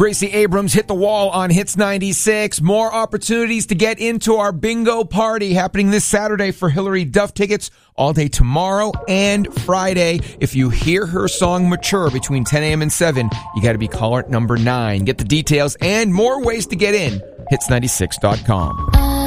Gracie Abrams hit the wall on Hits 96. More opportunities to get into our bingo party happening this Saturday for Hilary Duff. Tickets all day tomorrow and Friday. If you hear her song Mature between 10 a.m. and 7, you got to be caller number 9. Get the details and more ways to get in. Hits96.com.